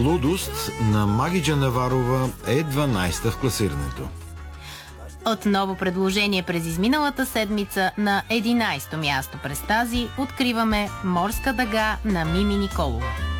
Лудост на Маги Джанаварова е 12-та в класирането. Отново предложение през изминалата седмица на 11-то място през тази откриваме Морска дъга на Мими Николова.